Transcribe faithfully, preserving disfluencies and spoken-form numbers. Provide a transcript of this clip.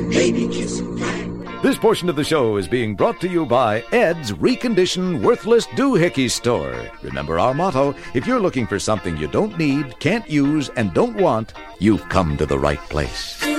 baby kissing time. This portion of the show is being brought to you by Ed's Reconditioned Worthless Doohickey Store. Remember our motto, if you're looking for something you don't need, can't use, and don't want, you've come to the right place.